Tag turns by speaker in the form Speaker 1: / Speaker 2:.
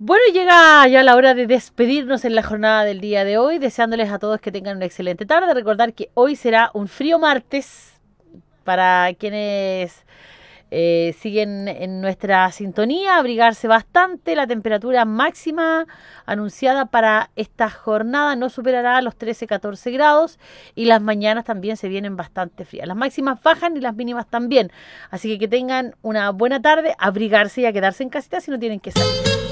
Speaker 1: Bueno, llega ya la hora de despedirnos en la jornada del día de hoy, deseándoles a todos que tengan una excelente tarde. Recordar que hoy será un frío martes para quienes siguen en nuestra sintonía, abrigarse bastante. La temperatura máxima anunciada para esta jornada no superará los 13-14 grados y las mañanas también se vienen bastante frías. Las máximas bajan y las mínimas también. Así que tengan una buena tarde, abrigarse y a quedarse en casita si no tienen que salir.